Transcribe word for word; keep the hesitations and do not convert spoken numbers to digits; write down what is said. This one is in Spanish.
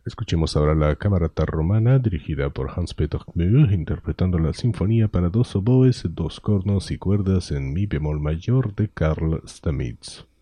Escuchemos ahora la Camerata Romana, dirigida por Hans-Peter Gmür, interpretando la Sinfonía para dos oboes, dos cornos y cuerdas en mi bemol mayor de Carl Stamitz.